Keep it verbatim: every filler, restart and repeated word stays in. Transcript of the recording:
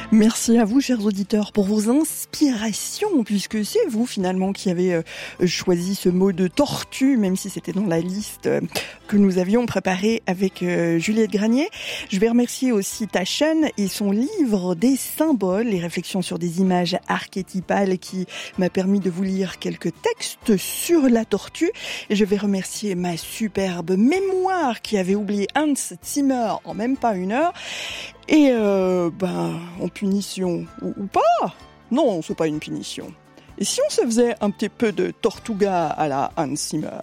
Merci à vous, chers auditeurs, pour vos inspirations, puisque c'est vous, finalement, qui avez euh, choisi ce mot de tortue, même si c'était dans la liste euh, que nous avions préparée avec euh, Juliette Granier. Je vais remercier aussi Taschen et son livre des symboles, les réflexions sur des images archétypales, qui m'a permis de vous lire quelques textes sur la tortue. Et je vais remercier ma superbe mémoire qui avait oublié Hans Zimmer en même pas une heure. Et euh, ben, en punition, ou, ou pas. Non, c'est pas une punition. Et si on se faisait un petit peu de Tortuga à la Hans Zimmer ?